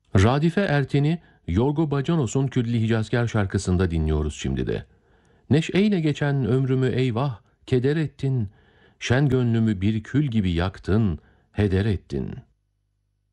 Radife Erten'i Yorgo Bacanos'un Külli Hicazkar şarkısında dinliyoruz şimdi de. Neşeyle geçen ömrümü eyvah keder ettin, şen gönlümü bir kül gibi yaktın, heder ettin.